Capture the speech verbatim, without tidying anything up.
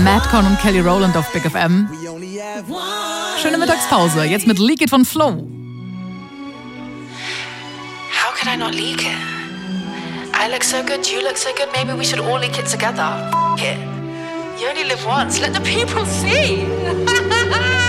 Madcon und Kelly Rowland auf Big F M. Schöne Mittagspause. Jetzt mit Leak It von Flo. How could I not leak it? I look so good, you look so good, maybe we should all leak it together. F it. You only live once, let the people see.